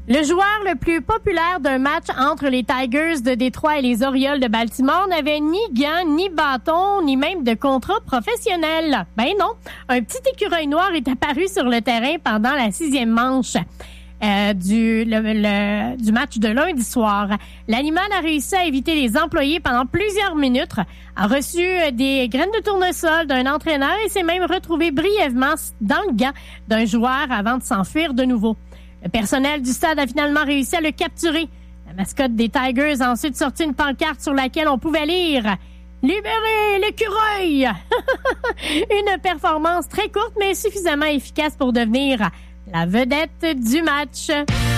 Le joueur le plus populaire d'un match entre les Tigers de Détroit et les Orioles de Baltimore n'avait ni gants, ni bâton, ni même de contrat professionnel. Ben non, un petit écureuil noir est apparu sur le terrain pendant la 6e manche du match de lundi soir. L'animal a réussi à éviter les employés pendant plusieurs minutes, a reçu des graines de tournesol d'un entraîneur et s'est même retrouvé brièvement dans le gant d'un joueur avant de s'enfuir de nouveau. Le personnel du stade a finalement réussi à le capturer. La mascotte des Tigers a ensuite sorti une pancarte sur laquelle on pouvait lire « Libérez l'écureuil !» Une performance très courte mais suffisamment efficace pour devenir la vedette du match.